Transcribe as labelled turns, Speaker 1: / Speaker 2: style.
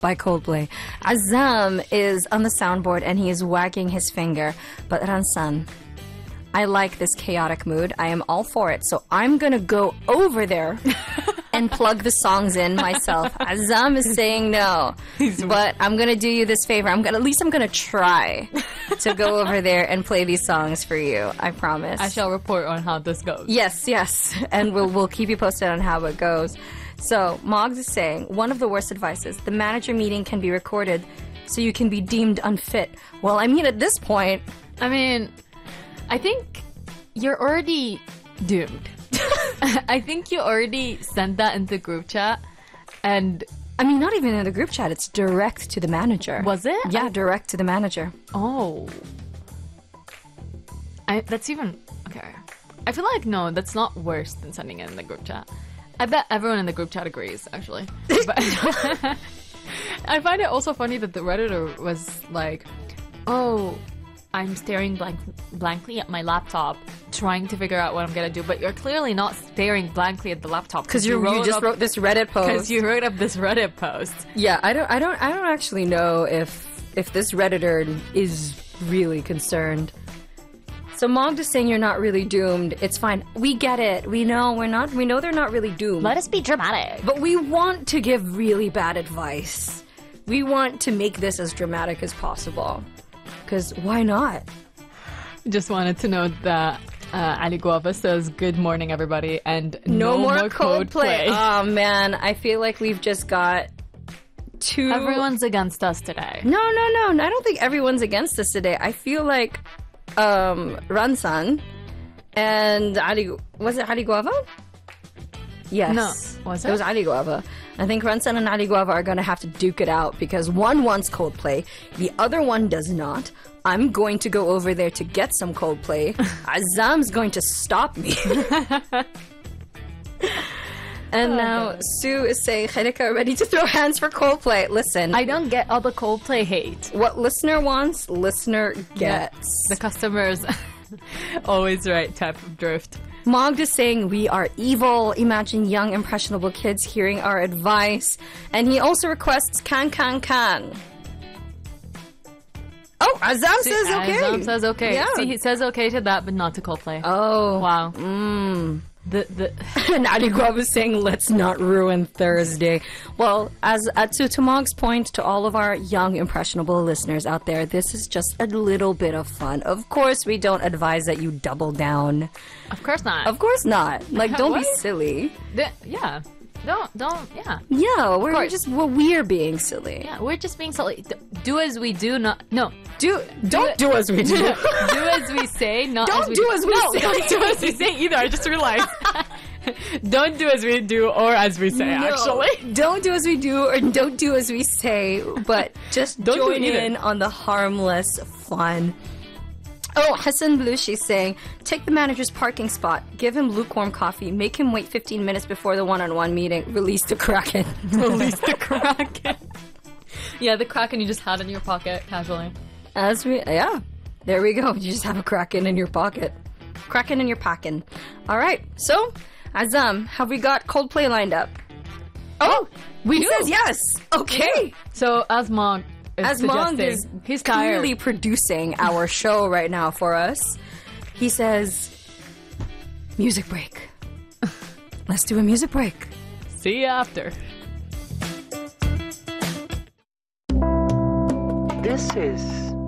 Speaker 1: by Coldplay. Azam is on the soundboard and he is wagging his finger. But Ransan, I like this chaotic mood. I am all for it. So I'm going to go over there and plug the songs in myself. Azam is saying no. But I'm going to do you this favor. At least I'm going to try to go over there and play these songs for you. I promise.
Speaker 2: I shall report on how this goes.
Speaker 1: Yes. And we'll keep you posted on how it goes. So Moggs is saying, one of the worst advices, the manager meeting can be recorded so you can be deemed unfit. Well, I mean, at this point...
Speaker 2: I think you're already doomed. I think you already sent that in the group chat, and
Speaker 1: I mean, not even in the group chat. It's direct to the manager.
Speaker 2: Was it?
Speaker 1: Yeah, direct to the manager.
Speaker 2: Oh, that's even okay. I feel like no, that's not worse than sending it in the group chat. I bet everyone in the group chat agrees, actually. But I find it also funny that the Redditor was like, "Oh, I'm staring blankly at my laptop, trying to figure out what I'm gonna do." But you're clearly not staring blankly at the laptop
Speaker 1: because you just wrote this Reddit post.
Speaker 2: Because you wrote up this Reddit post.
Speaker 1: Yeah, I don't actually know if this Redditor is really concerned. So Mogg is saying you're not really doomed. It's fine. We get it. We know we're not. We know they're not really doomed.
Speaker 2: Let us be dramatic.
Speaker 1: But we want to give really bad advice. We want to make this as dramatic as possible. Because why not?
Speaker 2: Just wanted to note that Ali Guava says, "Good morning, everybody," and
Speaker 1: no more Coldplay. Oh, man. I feel like we've just got two...
Speaker 2: Everyone's against us today.
Speaker 1: No. I don't think everyone's against us today. I feel like Ransan and Ali... Was it Ali Guava? Yes.
Speaker 2: No. Was it?
Speaker 1: It was Ali Guava. I think Ransan and Ali Guava are going to have to duke it out because one wants Coldplay, the other one does not. I'm going to go over there to get some Coldplay. Azam's going to stop me. And now Sue is saying, Khairika, ready to throw hands for Coldplay. Listen.
Speaker 2: I don't get all the Coldplay hate.
Speaker 1: What listener wants, listener gets.
Speaker 2: The customer's always right type of drift.
Speaker 1: Mogg is saying we are evil. Imagine young, impressionable kids hearing our advice. And he also requests can. Oh, Azam says okay.
Speaker 2: Azam says okay.
Speaker 1: Yeah.
Speaker 2: See, he says okay to that, but not to Coldplay.
Speaker 1: Oh.
Speaker 2: Wow.
Speaker 1: And Ali Guava is saying, let's not ruin Thursday. Well, as to Mogg's point, to all of our young, impressionable listeners out there, this is just a little bit of fun. Of course, we don't advise that you double down.
Speaker 2: Of course not.
Speaker 1: Of course not. Like, don't be silly.
Speaker 2: Yeah. Don't, yeah.
Speaker 1: Yeah, we're being silly.
Speaker 2: Yeah, we're just being silly. Do as we do, not... No.
Speaker 1: Don't do as we do.
Speaker 2: Do as we say, not as we do.
Speaker 1: Don't do as we say.
Speaker 2: Don't do as we say either, I just realized. Don't do as we do or as we say, actually.
Speaker 1: Don't do as we do or don't do as we say, but just join in on the harmless fun. Oh, Hassan Belushi is saying, take the manager's parking spot, give him lukewarm coffee, make him wait 15 minutes before the one-on-one meeting, release the Kraken.
Speaker 2: Release the Kraken. Yeah, the Kraken you just had in your pocket, casually.
Speaker 1: Yeah, there we go. You just have a Kraken in your pocket. Kraken in your pocket. All right, so, Azam, have we got Coldplay lined up? Oh, he says yes. Okay.
Speaker 2: So, as Mogg is
Speaker 1: he's clearly producing our show right now for us. He says, music break. Let's do a music break.
Speaker 2: See you after.
Speaker 3: This is